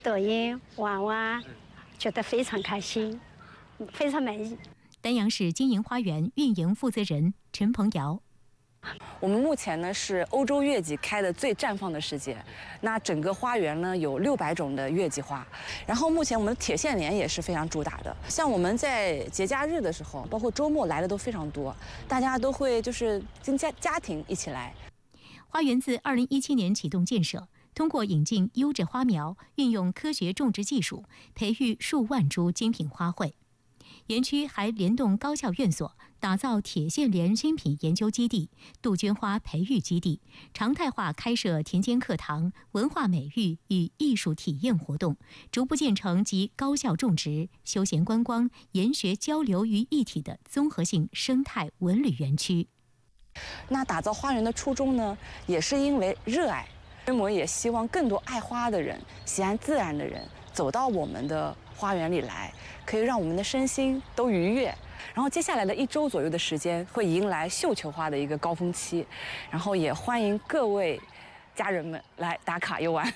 抖音玩玩，觉得非常开心，非常满意。 丹阳市经营花园运营负责人陈鹏瑶。 我们目前呢是欧洲月季开的最绽放的时节，那整个花园呢有600种的月季花，然后目前我们的铁线莲也是非常主打的。像我们在节假日的时候，包括周末来的都非常多，大家都会就是跟家庭一起来。 花园自2017年启动建设，通过引进优质花苗，运用科学种植技术，培育数万株精品花卉。园区还联动高校院所，打造铁线莲新品研究基地、杜鹃花培育基地，常态化开设田间课堂、文化美育与艺术体验活动，逐步建成集高校种植、休闲观光、研学交流于一体的综合性生态文旅园区。 那打造花园的初衷呢，也是因为热爱。我们也希望更多爱花的人、喜爱自然的人走到我们的花园里来，可以让我们的身心都愉悦。然后接下来的1周左右的时间，会迎来绣球花的一个高峰期，然后也欢迎各位家人们来打卡游玩。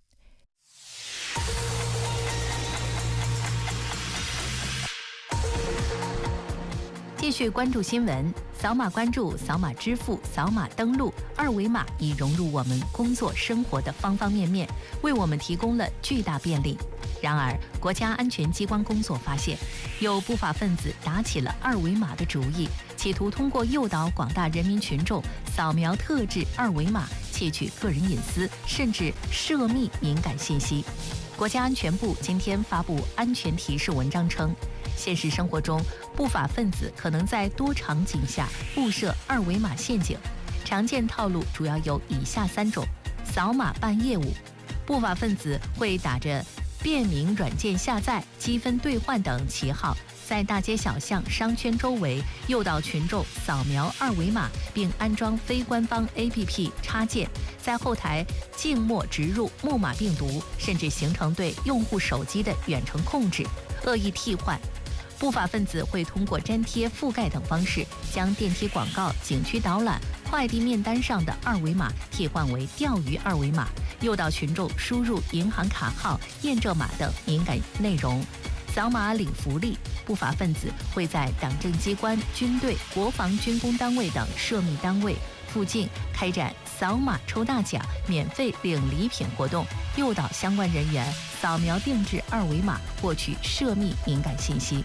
继续关注新闻，扫码关注、扫码支付、扫码登录，二维码已融入我们工作生活的方方面面，为我们提供了巨大便利。然而，国家安全机关工作发现，有不法分子打起了二维码的主意，企图通过诱导广大人民群众扫描特制二维码，窃取个人隐私，甚至涉密敏感信息。国家安全部今天发布安全提示文章称，现实生活中，不法分子可能在多场景下布设二维码陷阱，常见套路主要有以下3种：扫码办业务，不法分子会打着便民软件下载、积分兑换等旗号，在大街小巷、商圈周围诱导群众扫描二维码，并安装非官方 APP 插件，在后台静默植入木马病毒，甚至形成对用户手机的远程控制、恶意替换。不法分子会通过粘贴、覆盖等方式，将电梯广告、景区导览、快递面单上的二维码替换为钓鱼二维码，诱导群众输入银行卡号、验证码等敏感内容。扫码领福利，不法分子会在党政机关、军队、国防军工单位等涉密单位附近开展扫码抽大奖、免费领礼品活动，诱导相关人员扫描定制二维码获取涉密敏感信息。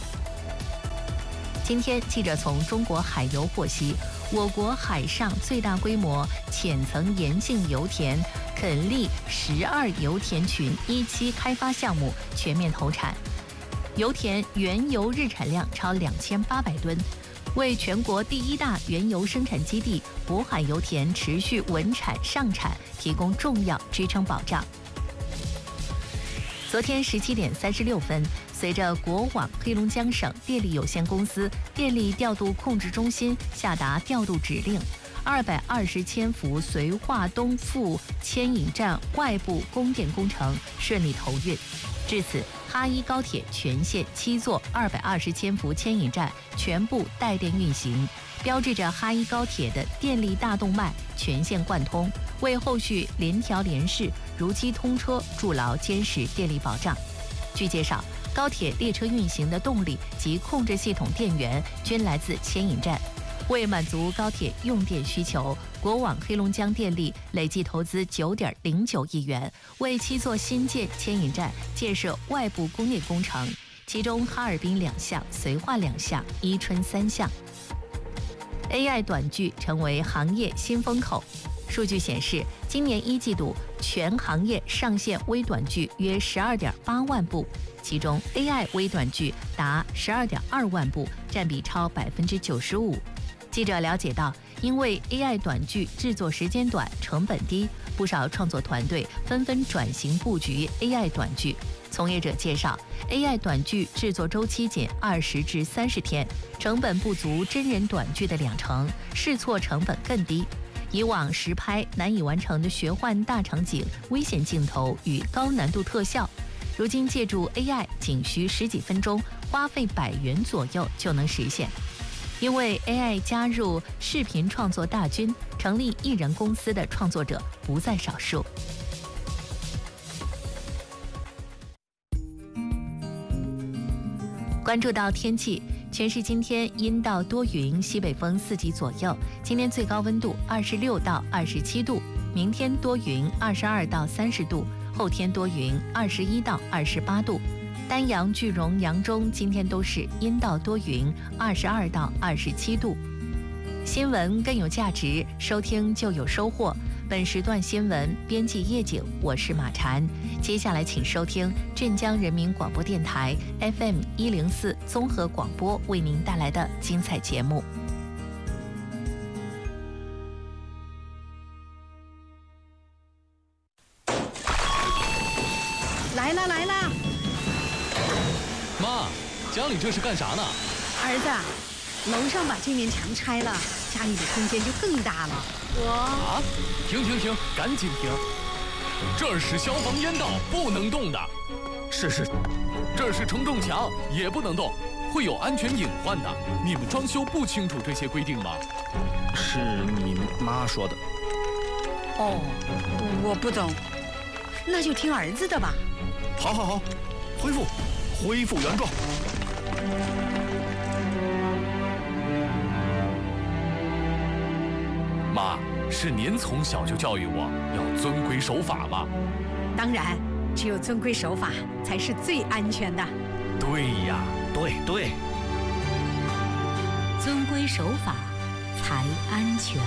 今天，记者从中国海油获悉，我国海上最大规模浅层盐性油田垦利12油田群1期开发项目全面投产，油田原油日产量超2800吨，为全国第1大原油生产基地渤海油田持续稳产上产提供重要支撑保障。昨天17点36分，随着国网黑龙江省电力有限公司电力调度控制中心下达调度指令，220千伏绥化东副牵引站外部供电工程顺利投运。至此，哈一高铁全线7座220千伏牵引站全部带电运行，标志着哈一高铁的电力大动脉全线贯通，为后续联调联试、如期通车筑牢坚实电力保障。据介绍，高铁列车运行的动力及控制系统电源均来自牵引站。为满足高铁用电需求，国网黑龙江电力累计投资9.09亿元，为7座新建牵引站建设外部供电工程，其中哈尔滨2项、绥化2项、伊春3项。AI 短剧成为行业新风口。数据显示，今年1季度全行业上线微短剧约12.8万部，其中 AI 微短剧达12.2万部，占比超95%。记者了解到，因为 AI 短剧制作时间短、成本低，不少创作团队纷纷转型布局 AI 短剧。从业者介绍 ，AI 短剧制作周期仅20至30天，成本不足真人短剧的20%，试错成本更低。以往实拍难以完成的玄幻大场景、危险镜头与高难度特效，如今借助 AI， 仅需10几分钟，花费100元左右就能实现。因为 AI 加入视频创作大军，成立艺人公司的创作者不在少数。 关注到天气，全市今天阴到多云，西北风4级左右。今天最高温度26到27度，明天多云22到30度，后天多云21到28度。丹阳、句容、扬中今天都是阴到多云，22到27度。新闻更有价值，收听就有收获。本时段新闻编辑叶景，我是马婵。接下来请收听镇江人民广播电台 FM 104综合广播为您带来的精彩节目。 来了来了！ 妈，家里这是干啥呢？ 儿子，楼上把这面墙拆了，家里的空间就更大了。 啊！停，赶紧停！这儿是消防烟道，不能动的。 是， 这是承重墙，也不能动，会有安全隐患的。你们装修不清楚这些规定吗？ 是你妈说的。 哦，我不懂，那就听儿子的吧。 好，恢复原状。 妈，是您从小就教育我要遵规守法吧？ 当然，只有遵规守法才是最安全的。 对呀， 对， 遵规守法才安全。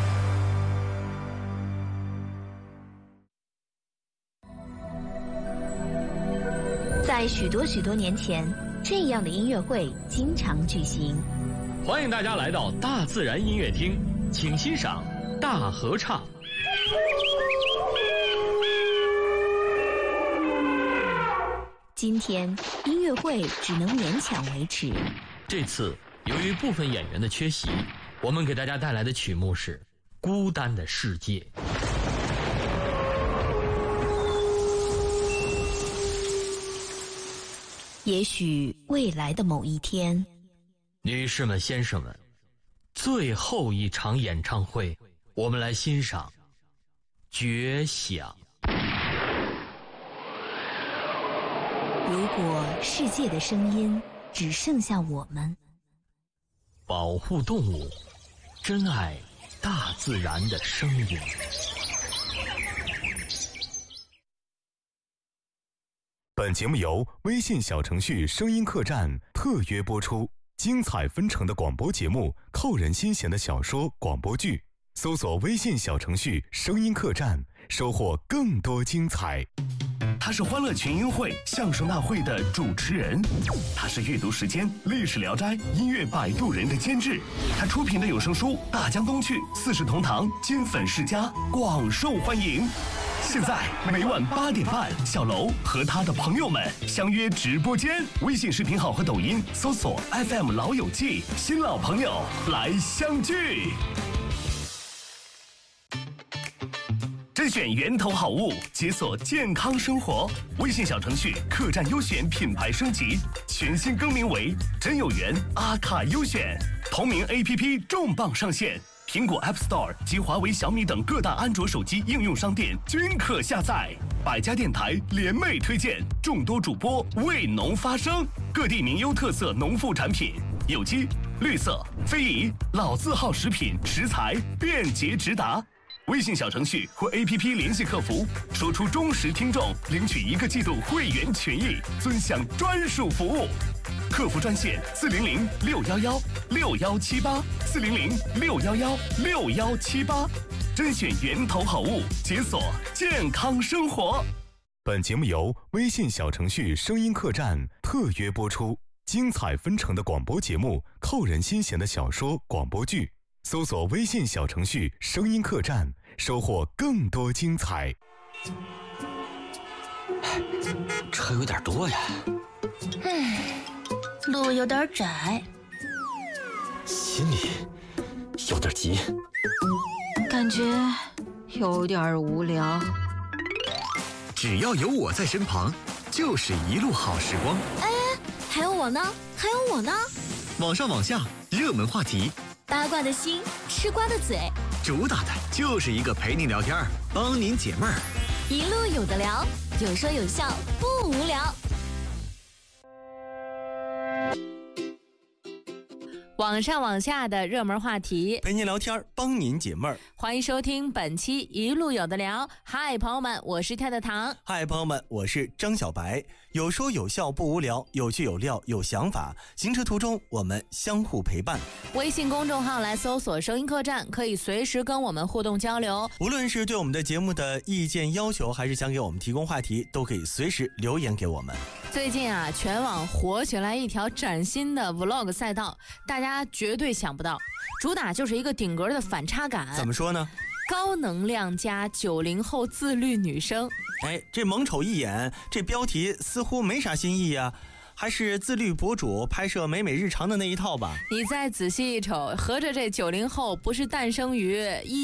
在许多年前，这样的音乐会经常举行。 欢迎大家来到大自然音乐厅，请欣赏大合唱。 今天音乐会只能勉强维持。 这次由于部分演员的缺席，我们给大家带来的曲目是《孤单的世界》。 也许未来的某一天， 女士们、先生们，最后一场演唱会，我们来欣赏《绝响》。 如果世界的声音只剩下我们， 保护动物，珍爱大自然的声音。 本节目由微信小程序声音客栈特约播出，精彩纷呈的广播节目，扣人心弦的小说、广播剧，搜索微信小程序声音客栈，收获更多精彩。 他是欢乐群英会相声大会的主持人，他是阅读时间历史聊斋音乐摆渡人的监制，他出品的有声书《大江东去》《四世同堂》金粉世家广受欢迎。现在每晚8点半，小楼和他的朋友们相约直播间，微信视频号和抖音搜索 FM 老友记，新老朋友来相聚。甄选源头好物，解锁健康生活。微信小程序客栈优选品牌升级，全新更名为真有缘阿卡优选，同名 APP 重磅上线。苹果 App Store 及华为、小米等各大安卓手机应用商店均可下载。百家电台联袂推荐，众多主播为农发声，各地名优特色农副产品，有机、绿色、非遗、老字号食品食材便捷直达。微信小程序或 APP 联系客服，说出忠实听众领取1个季度会员权益，尊享专属服务。客服专线400-611-6178，400-611-6178，甄选源头好物，解锁健康生活。 本节目由微信小程序声音客栈特约播出，精彩纷呈的广播节目，扣人心弦的小说、广播剧，搜索微信小程序声音客栈，收获更多精彩。 车有点多呀。 路有点窄， 心里有点急， 感觉有点无聊。 只要有我在身旁，就是一路好时光。 哎，还有我呢，还有我呢。 网上网下，热门话题， 八卦的心，吃瓜的嘴， 主打的就是一个陪您聊天，帮您解闷儿。 一路有的聊，有说有笑，不无聊。 网上网下的热门话题， 陪您聊天，帮您解闷儿。 欢迎收听本期一路有的聊。嗨，朋友们，我是跳跳糖。 嗨，朋友们，我是张小白。有说有笑不无聊，有趣有料有想法。行车途中，我们相互陪伴。 微信公众号来搜索声音客栈，可以随时跟我们互动交流。 无论是对我们的节目的意见要求，还是想给我们提供话题，都可以随时留言给我们。 最近啊，全网火起来一条崭新的 vlog 赛道，大家绝对想不到，主打就是一个顶格的反差感。 怎么说呢？ 高能量加90后自律女生。 这猛瞅一眼，这标题似乎没啥新意啊。还是自律博主拍摄美美日常的那一套吧。 你再仔细一瞅，合着这90后不是诞生于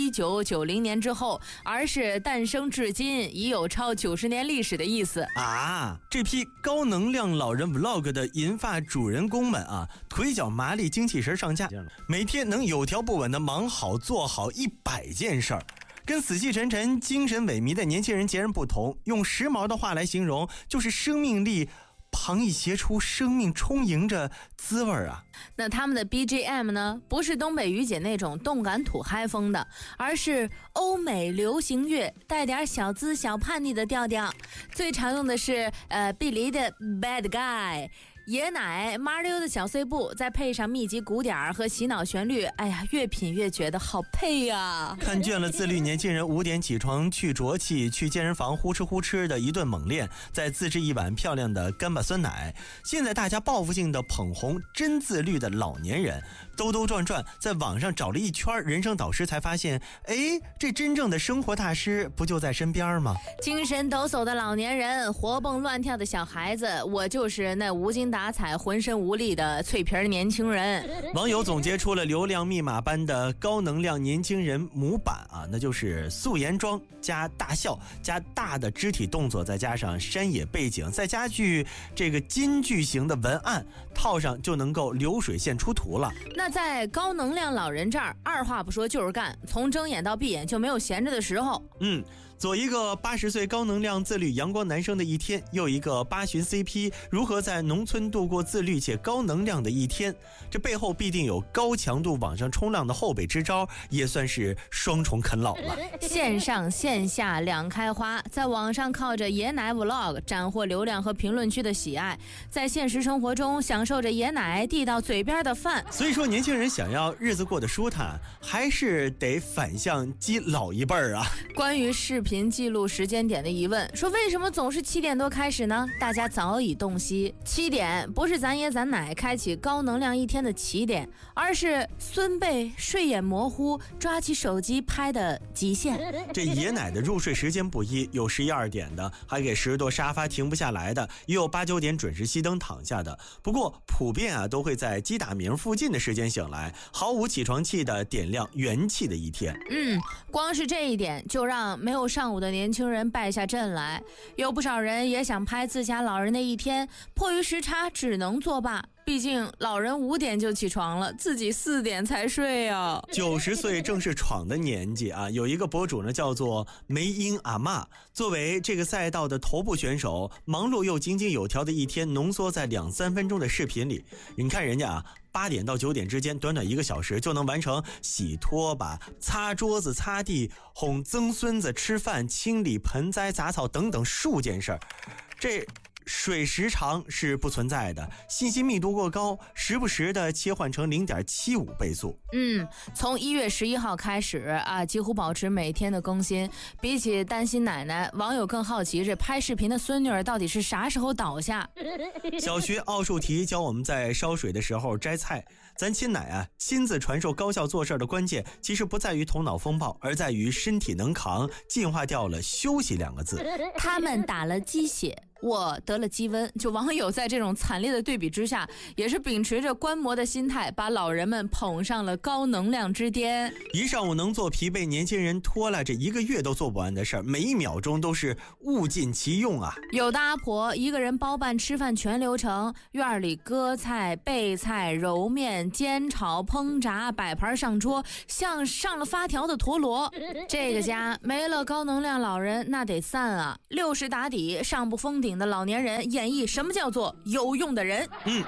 1990年之后，而是诞生至今已有超90年历史的意思啊！这批高能量老人 vlog 的银发主人公们啊，腿脚麻利，精气神上架，每天能有条不紊的忙好做好100件事儿。跟死气沉沉、精神萎靡的年轻人截然不同，用时髦的话来形容，就是生命力旁逸斜出，生命充盈着滋味啊！ 那他们的 BGM 呢，不是东北雨姐那种动感土嗨风的，而是欧美流行乐，带点小资小叛逆的调调。最常用的是碧梨的 Bad Guy， 爷奶麻溜的小碎步，再配上密集鼓点和洗脑旋律，哎呀，越品越觉得好配呀！ 看倦了自律年轻人5点起床去浊气，去健身房呼哧呼哧的一顿猛练，再自制一碗漂亮的干巴酸奶。现在大家报复性的捧红真自律的老年人，兜兜转转在网上找了一圈人生导师，才发现，这真正的生活大师不就在身边吗？ 精神抖擞的老年人，活蹦乱跳的小孩子，我就是那无精打采、浑身无力的脆皮年轻人。 网友总结出了流量密码般的高能量年轻人模板啊，那就是素颜妆加大笑加大的肢体动作，再加上山野背景，再加句这个金句型的文案，套上就能够流水线出图了。 那在高能量老人这儿，二话不说就是干，从睁眼到闭眼就没有闲着的时候。 左一个80岁高能量自律阳光男生的一天，右一个8旬 CP 如何在农村度过自律且高能量的一天，这背后必定有高强度网上冲浪的后备支招，也算是双重啃老了。 线上线下两开花，在网上靠着爷奶 vlog 斩获流量和评论区的喜爱，在现实生活中享受着爷奶递到嘴边的饭。 所以说，年轻人想要日子过得舒坦，还是得反向激老一辈儿啊。 关于视频记录时间点的疑问，说为什么总是7点多开始呢？大家早已洞悉，7点不是咱爷咱奶开启高能量一天的起点，而是孙辈睡眼模糊抓起手机拍的极限。 这爷奶的入睡时间不一，有11、2点的，还给10多沙发停不下来的，也有8、9点准时熄灯躺下的。不过普遍啊，都会在鸡打鸣附近的时间醒来，毫无起床气的点亮元气的一天。 光是这一点就让没有上午的年轻人败下阵来。有不少人也想拍自家老人的一天，迫于时差只能作罢。毕竟老人5点就起床了，自己4点才睡啊。 90岁正是闯的年纪啊！有一个博主呢，叫做梅英阿嬷，作为这个赛道的头部选手，忙碌又井井有条的一天浓缩在2、3分钟的视频里。你看人家啊，8点到9点之间，短短1个小时就能完成洗拖把、擦桌子、擦地、哄曾孙子吃饭、清理盆栽杂草等等数件事儿。这水时长是不存在的，信息密度过高，时不时的切换成0.75倍速。 从1月11号开始啊，几乎保持每天的更新。比起担心奶奶，网友更好奇这拍视频的孙女儿到底是啥时候倒下。 小学奥数题教我们在烧水的时候摘菜，咱亲奶啊亲自传授高效做事的关键，其实不在于头脑风暴，而在于身体能扛，进化掉了休息2个字。 他们打了鸡血，我得了鸡瘟。就网友在这种惨烈的对比之下，也是秉持着观摩的心态，把老人们捧上了高能量之巅。 一上午能做疲惫年轻人拖拉着1个月都做不完的事儿，每1秒钟都是物尽其用啊。 有的阿婆一个人包办吃饭全流程，院里割菜、备菜、揉面、煎炒烹炸，摆盘上桌，像上了发条的陀螺。这个家没了高能量老人那得散啊！60打底上不封顶的老年人演绎什么叫做有用的人。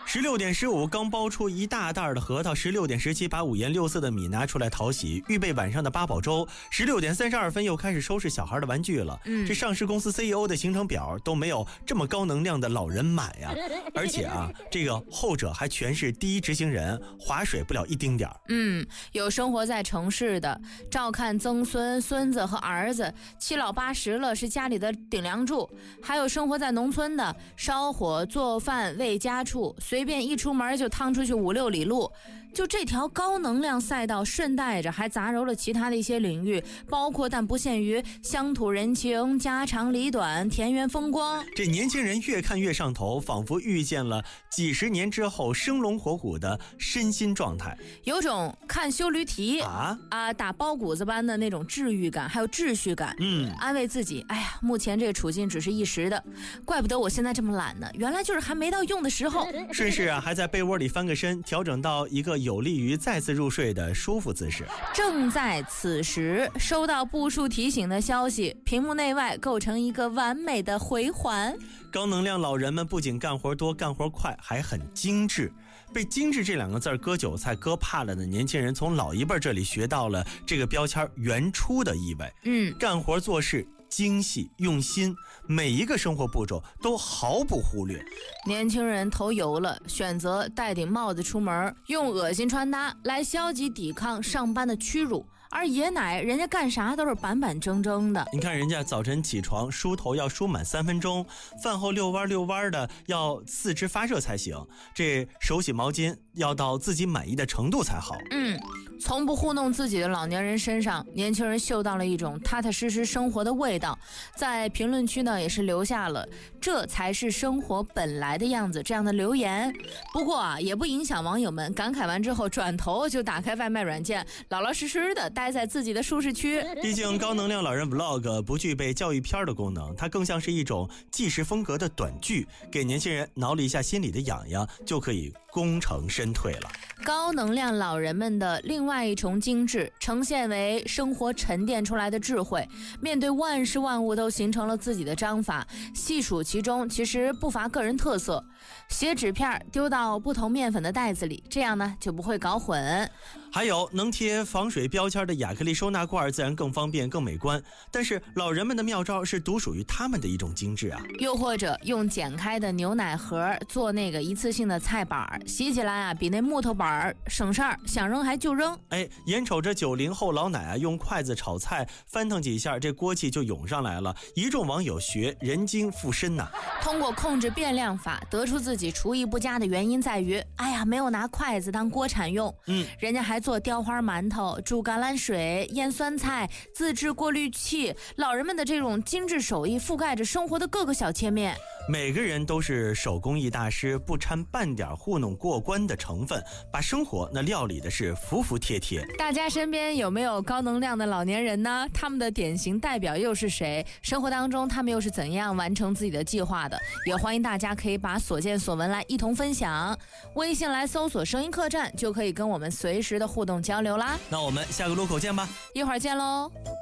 16点15刚剥出一大袋的核桃，16点17把五颜六色的米拿出来淘洗，预备晚上的八宝粥。16点32分又开始收拾小孩的玩具了。这上市公司 CEO 的行程表都没有这么高能量的老人满呀。而且啊，这个后者还全是第一执行人，划水不了一丁点儿。 有生活在城市的，照看曾孙、孙子和儿子，七老八十了是家里的顶梁柱；还有生活在农村的，烧火做饭为家畜，随便一出门就趟出去5、6里路。就这条高能量赛道，顺带着还杂糅了其他的一些领域，包括但不限于乡土人情、家长里短、田园风光。 这年轻人越看越上头，仿佛遇见了几十年之后生龙活虎的身心状态， 有种看修驴蹄打包谷子般的那种治愈感，还有秩序感。安慰自己，哎呀，目前这个处境只是一时的，怪不得我现在这么懒呢，原来就是还没到用的时候。 顺势还在被窝里翻个身，调整到一个有利于再次入睡的舒服姿势。 正在此时，收到步数提醒的消息，屏幕内外构成一个完美的回环。 高能量老人们不仅干活多、干活快，还很精致。被精致这2个字割韭菜割怕了的年轻人，从老一辈这里学到了这个标签原初的意味。干活做事精细用心，每一个生活步骤都毫不忽略。 年轻人头油了，选择戴顶帽子出门，用恶心穿搭来消极抵抗上班的屈辱。而爷奶人家干啥都是板板正正的。 你看人家早晨起床梳头要梳满3分钟，饭后遛弯的要4肢发热才行，这手洗毛巾要到自己满意的程度才好。 从不糊弄自己的老年人身上，年轻人嗅到了一种踏踏实实生活的味道。在评论区呢也是留下了这才是生活本来的样子这样的留言。不过也不影响网友们感慨完之后转头就打开外卖软件，老老实实的待在自己的舒适区。 毕竟高能量老人 Vlog 不具备教育片的功能，它更像是一种纪实风格的短剧，给年轻人挠了一下心里的痒痒，就可以功成身退了。 高能量老人们的另外一重精致，呈现为生活沉淀出来的智慧，面对万事万物都形成了自己的章法，细数其中其实不乏个人特色。写纸片丢到不同面粉的袋子里，这样呢就不会搞混。 还有能贴防水标签的亚克力收纳罐，自然更方便更美观，但是老人们的妙招是独属于他们的一种精致啊。 又或者用剪开的牛奶盒做那个一次性的菜板，洗起来比那木头板省事儿，想扔还就扔。 眼瞅着90后老奶用筷子炒菜翻腾几下，这锅气就涌上来了，一众网友学人精附身呐。 通过控制变量法得出自己厨艺不佳的原因在于，没有拿筷子当锅铲用。人家还做雕花馒头、煮橄榄水、腌酸菜、自制过滤器，老人们的这种精致手艺覆盖着生活的各个小切面。 每个人都是手工艺大师，不掺半点糊弄过关的成分，把生活那料理的是服服帖帖。 大家身边有没有高能量的老年人呢？他们的典型代表又是谁？生活当中他们又是怎样完成自己的计划的？也欢迎大家可以把所见所闻来一同分享。微信来搜索声音客栈，就可以跟我们随时的互动交流啦。 那我们下个路口见吧， 一会儿见喽。